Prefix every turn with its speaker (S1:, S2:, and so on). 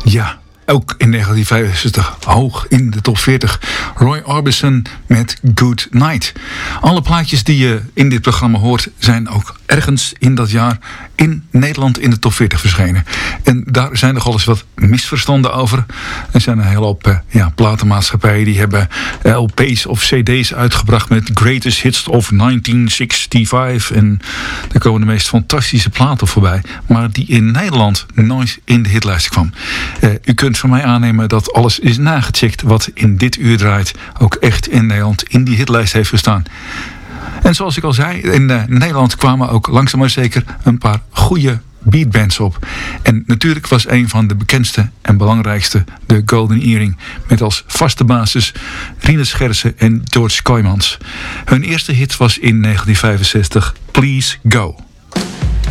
S1: Ja, ook in 1965 hoog in de top 40. Roy Orbison met Good Night. Alle plaatjes die je in dit programma hoort zijn ook ergens in dat jaar in Nederland in de top 40 verschenen. En daar zijn nogal eens wat misverstanden over. Er zijn een hele hoop platenmaatschappijen die hebben LP's of CD's uitgebracht met Greatest Hits of 1965. En daar komen de meest fantastische platen voorbij. Maar die in Nederland nooit in de hitlijst kwam. U kunt van mij aannemen dat alles is nagecheckt wat in dit uur draait. Ook echt in Nederland in die hitlijst heeft gestaan. En zoals ik al zei, in Nederland kwamen ook langzaam maar zeker een paar goede beatbands op. En natuurlijk was een van de bekendste en belangrijkste de Golden Earring. Met als vaste basis Rinus Gerritsen en George Kooijmans. Hun eerste hit was in 1965 Please Go.